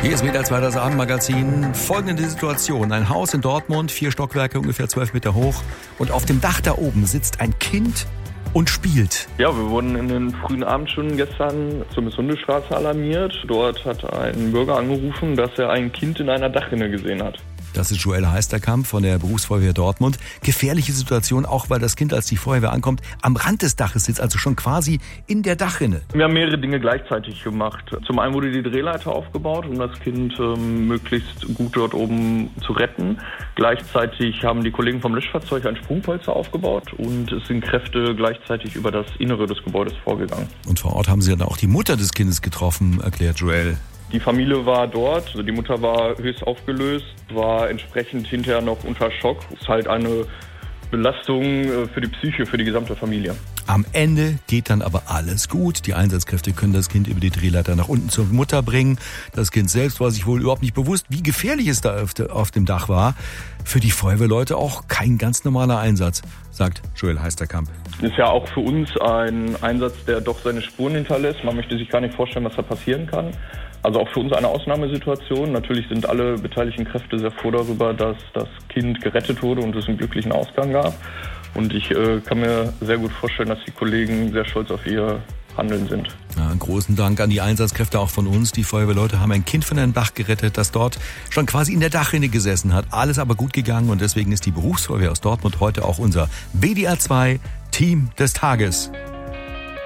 Hier ist WDR 2 das Abendmagazin. Folgende Situation. Ein Haus in Dortmund, 4 Stockwerke, ungefähr 12 Meter hoch. Und auf dem Dach da oben sitzt ein Kind und spielt. Ja, wir wurden in den frühen Abendstunden gestern zur Misshundestraße alarmiert. Dort hat ein Bürger angerufen, dass er ein Kind in einer Dachrinne gesehen hat. Das ist Joel Heisterkamp von der Berufsfeuerwehr Dortmund. Gefährliche Situation, auch weil das Kind, als die Feuerwehr ankommt, am Rand des Daches sitzt, also schon quasi in der Dachrinne. Wir haben mehrere Dinge gleichzeitig gemacht. Zum einen wurde die Drehleiter aufgebaut, um das Kind möglichst gut dort oben zu retten. Gleichzeitig haben die Kollegen vom Löschfahrzeug ein Sprungpolster aufgebaut und es sind Kräfte gleichzeitig über das Innere des Gebäudes vorgegangen. Und vor Ort haben sie dann auch die Mutter des Kindes getroffen, erklärt Joel. Die Familie war dort, also die Mutter war höchst aufgelöst, war entsprechend hinterher noch unter Schock. Ist halt eine Belastung für die Psyche, für die gesamte Familie. Am Ende geht dann aber alles gut. Die Einsatzkräfte können das Kind über die Drehleiter nach unten zur Mutter bringen. Das Kind selbst war sich wohl überhaupt nicht bewusst, wie gefährlich es da auf dem Dach war. Für die Feuerwehrleute auch kein ganz normaler Einsatz, sagt Joel Heisterkamp. Ist ja auch für uns ein Einsatz, der doch seine Spuren hinterlässt. Man möchte sich gar nicht vorstellen, was da passieren kann. Also auch für uns eine Ausnahmesituation. Natürlich sind alle beteiligten Kräfte sehr froh darüber, dass das Kind gerettet wurde und es einen glücklichen Ausgang gab. Und ich kann mir sehr gut vorstellen, dass die Kollegen sehr stolz auf ihr Handeln sind. Ja, einen großen Dank an die Einsatzkräfte auch von uns. Die Feuerwehrleute haben ein Kind von einem Dach gerettet, das dort schon quasi in der Dachrinne gesessen hat. Alles aber gut gegangen und deswegen ist die Berufsfeuerwehr aus Dortmund heute auch unser WDR 2 Team des Tages.